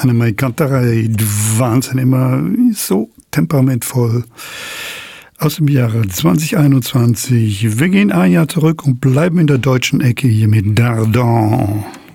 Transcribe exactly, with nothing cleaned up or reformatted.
Annemarie Kanterei, Wahnsinn, immer so temperamentvoll. Aus dem Jahre zwanzig einundzwanzig. Wir gehen ein Jahr zurück und bleiben in der deutschen Ecke hier mit Dardan.